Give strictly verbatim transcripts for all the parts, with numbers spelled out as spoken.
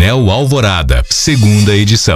Painel Alvorada, segunda edição.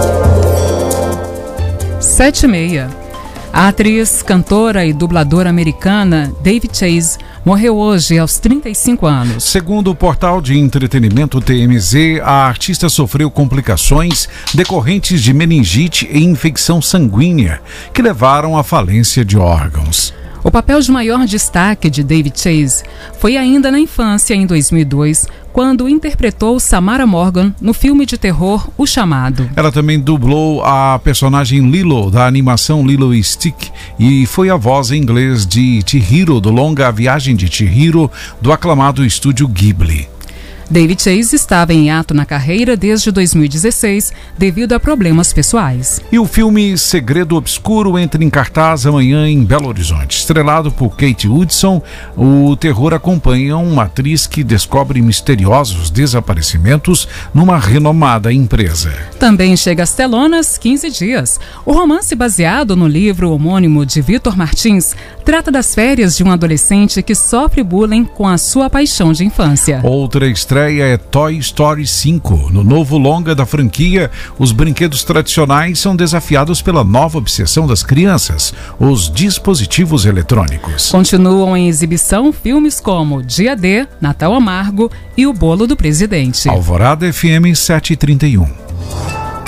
Sete e meia. A atriz, cantora e dubladora americana David Chase morreu hoje aos trinta e cinco anos. Segundo o portal de entretenimento T M Z, a artista sofreu complicações decorrentes de meningite e infecção sanguínea, que levaram à falência de órgãos. O papel de maior destaque de David Chase foi ainda na infância, em dois mil e dois, quando interpretou Samara Morgan no filme de terror O Chamado. Ela também dublou a personagem Lilo, da animação Lilo e Stick, e foi a voz em inglês de Chihiro, do longa A Viagem de Chihiro, do aclamado estúdio Ghibli. David Chase estava em hiato na carreira desde dois mil e dezesseis devido a problemas pessoais. E o filme Segredo Obscuro entra em cartaz amanhã em Belo Horizonte. Estrelado por Kate Hudson, o terror acompanha uma atriz que descobre misteriosos desaparecimentos numa renomada empresa. Também chega às telonas quinze dias. O romance, baseado no livro homônimo de Vitor Martins, trata das férias de um adolescente que sofre bullying com a sua paixão de infância. Outra estreia é Toy Story cinco. No novo longa da franquia, os brinquedos tradicionais são desafiados pela nova obsessão das crianças, os dispositivos eletrônicos. Continuam em exibição filmes como Dia D, Natal Amargo e O Bolo do Presidente. Alvorada F M sete e trinta e um.